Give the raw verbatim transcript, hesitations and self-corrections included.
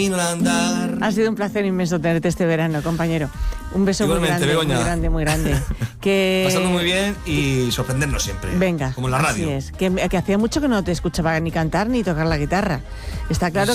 andar. Ha sido un placer inmenso tenerte este verano, compañero. Un beso muy grande, Begoña. muy grande, muy grande. Que... Pasando muy bien y sorprendernos siempre. Venga, como en la radio. Así es, que, que hacía mucho que no te escuchaba ni cantar ni tocar la guitarra. Está claro